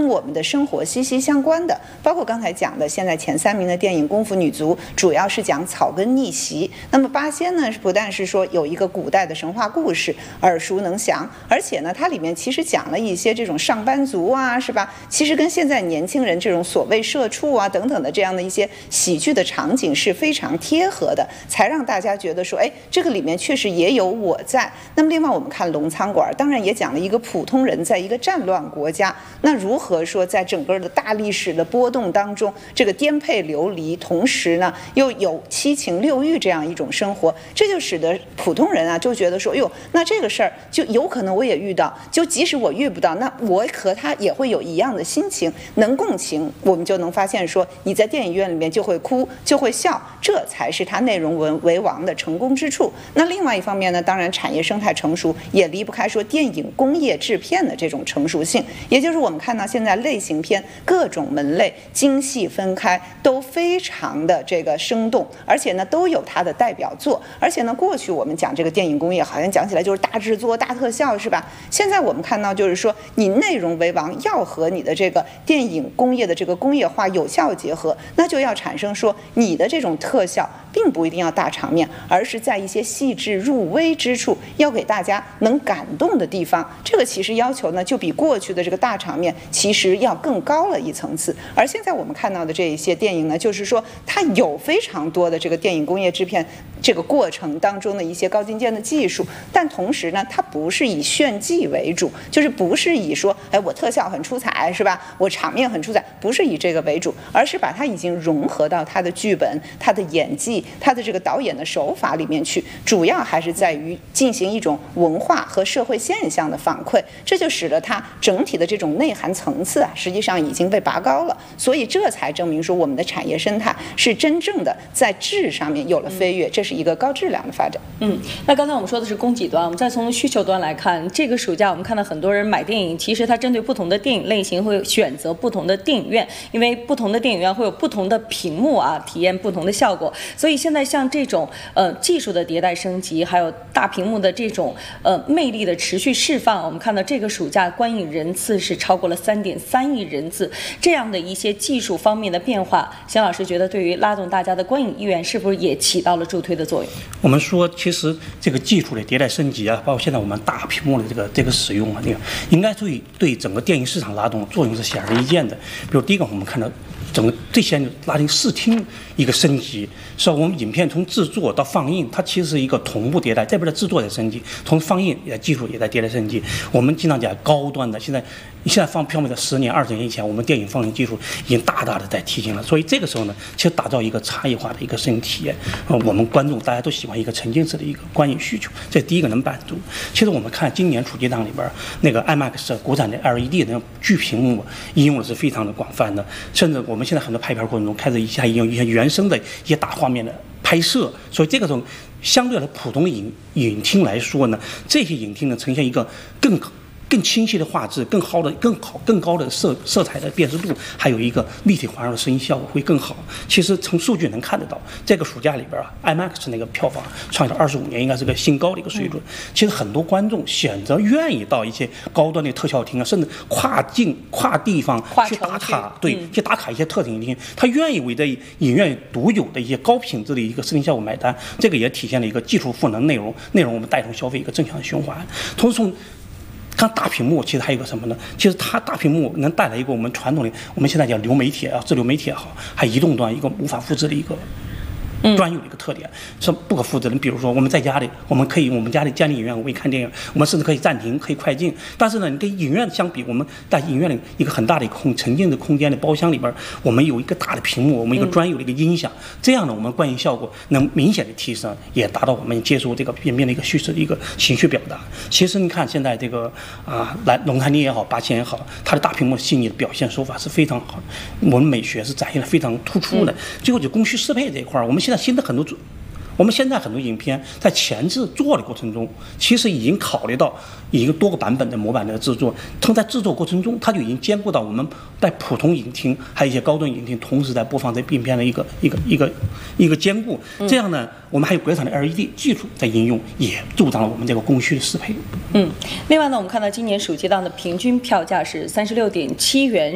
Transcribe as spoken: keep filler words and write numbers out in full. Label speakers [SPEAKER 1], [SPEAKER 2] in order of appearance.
[SPEAKER 1] 我们的生活息息相关的，包括刚才讲的，现在前三名的电影《功夫女足》主要是讲草根逆袭。那么八仙呢，不但是说有一个古代的神话故事耳熟能详，而且呢，它里面其实讲了一些这种上班族啊，是吧？其实跟现在年轻人这种所谓社畜啊等等的这样的一些喜剧的场景是非常贴合的，才让大家觉得说，哎，这个里面确实也有我在。那么另外我们看龙仓馆，当然也讲了一个普通人在一个战乱国家，那如何说在整个的大历史的波动当中，这个颠沛流离，同时呢又有七情六欲这样一种生活，这就使得普通人啊就觉得说，哟，那这个事儿就有可能我也遇到，就即使我遇不到，那我和他也会有一样的心情，能共情，我们就能发现说，你在电影院里面就会哭，就会笑，这才是它内容为为王的成功之处。那另外一方面呢，当然产业生态成熟也离不开说电影工业制片的这种成熟性，也就是我们看到现在类型片各种门类精细分开，都非常的这个生动，而且呢都有它的代表作。而且呢，过去我们讲这个电影工业好像讲起来就是大制作大特效，是吧？现在我们看到就是说，你内容为王，要和你的这个电影工业的这个工业化有效结合，那就要产生说你的这种特效并不一定要大场面，而是在一些细致入微之处，要给大家能感动的地方。这个其实要求呢，就比过去的这个大场面其实要更高了一层次。而现在我们看到的这一些电影呢，就是说它有非常多的这个电影工业制片这个过程当中的一些高精尖的技术，但同时呢，它不是以炫技为主，就是不是以说，哎，我特效很出彩，是吧？我场面很出彩，不是以这个为主，而是把它已经融合到它的剧本、它的演技、它的这个导演的手法里面去，主要还是在于进行一种文化和社会现象的反馈，这就使得它整体的这种内涵层次啊，实际上已经被拔高了。所以这才证明说，我们的产业生态是真正的在质上面有了飞跃，这是一个高质量的发展。
[SPEAKER 2] 嗯，那刚才我们说的是供给端，我们再从需求端来看，这个暑假我们看到很多人买电影，其实它针对不同的电影类型会选择不同的电影院，因为不同的电影院会有不同的屏幕啊，体验不同的效果。所以现在像这种呃技术的迭代升级，还有大屏幕的这种呃魅力的持续释放，我们看到这个暑假观影人次是超过了三点三亿人次，这样的一些技术方面的变化，邢老师觉得对于拉动大家的观影意愿是不是也起到了助推的作用？
[SPEAKER 3] 我们说，其实这个技术的迭代升级啊，包括现在我们大屏幕的这个这个使用啊，这个应该对对整个电影市场拉动作用是显而易见的。比如第一个，我们看到整个最先就拉近视听一个升级，是我们影片从制作到放映，它其实是一个同步迭代，这边的制作在升级，同时放映也技术也在迭代升级。我们经常讲高端的，现在现在放票没的十年、二十年以前，我们电影放映技术已经大大的在提升了。所以这个时候呢，其实打造一个差异化的一个摄影体验，呃，我们观众大家都喜欢一个沉浸式的一个观影需求，这第一个能满足。其实我们看今年暑期档里边那个 IMAX 国产的 L E D 的巨屏幕应用的是非常的广泛的，甚至我们现在很多拍片过程中开始一下应用一些原生的一些大画面的拍摄，所以这个时候相对的普通影影厅来说呢，这些影厅呢呈现一个更更清晰的画质，更好的、更好、更高的色色彩的辨识度，还有一个立体环绕的声音效果会更好。其实从数据能看得到，这个暑假里边啊 ，IMAX 那个票房创下了二十五年应该是个新高的一个水准。其实很多观众选择愿意到一些高端的特效厅啊，甚至跨境、跨地方去打卡，对，
[SPEAKER 2] 嗯、
[SPEAKER 3] 去打卡一些特景厅，他愿意为这影院独有的一些高品质的一个视听效果买单。这个也体现了一个技术赋能内容，内容我们带动消费一个正向循环。同时从看大屏幕，其实还有一个什么呢？其实它大屏幕能带来一个我们传统的，我们现在叫流媒体啊，自流媒体也好，还移动端一个无法复制的一个专有的一个特点，是不可复制的。比如说我们在家里，我们可以我们家里家里影院我们看电影，我们甚至可以暂停，可以快进。但是呢，你跟影院相比，我们在影院里一个很大的空沉浸的空间的包厢里边，我们有一个大的屏幕，我们一个专有的一个音响，这样呢，我们观影效果能明显的提升，也达到我们接受这个片面的一个叙事的一个情绪表达。其实你看现在这个啊，来龙潭町也好，八仙也好，它的大屏幕细腻的表现手法是非常好的，我们美学是展现的非常突出的。最后就供需适配这一块，我们现在新的很多我们现在很多影片在前制作的过程中，其实已经考虑到一个多个版本的模板的制作，从在制作过程中，它就已经兼顾到我们在普通影厅还有一些高端影厅同时在播放这影片的一个一个一个一个兼顾。这样呢，我们还有国产的 L E D 技术在应用，也助长了我们这个供需的适配。
[SPEAKER 2] 嗯，另外呢，我们看到今年暑期档的平均票价是三十六点七元，